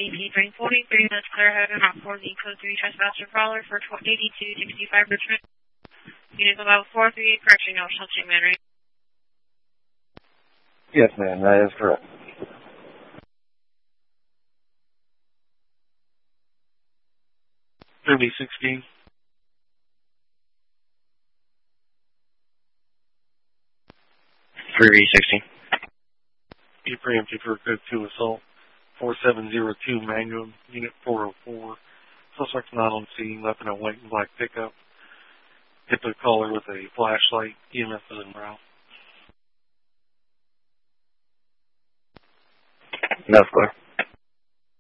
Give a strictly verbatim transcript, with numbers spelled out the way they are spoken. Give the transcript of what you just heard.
A P three forty-three, that's clear head and hot for the code three trespasser follower for eighty-two sixty-five Richmond. Unit level four three eight, correction, no, Shelching Man, right? Yes, ma'am, that is correct. three B sixteen. three B sixteen. Be preempted for code two assault. four seven zero two Mangum, unit four oh four. Suspect not on scene, left in a white and black pickup. Hit the caller with a flashlight, E M F is en route. That's clear.